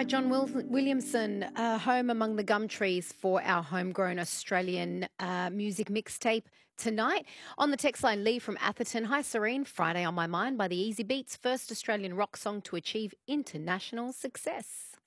by John Williamson, home among the gum trees for our homegrown Australian music mixtape tonight. On the text line, Lee from Atherton. Hi, Serene. Friday on My Mind by the Easy Beats, first Australian rock song to achieve international success.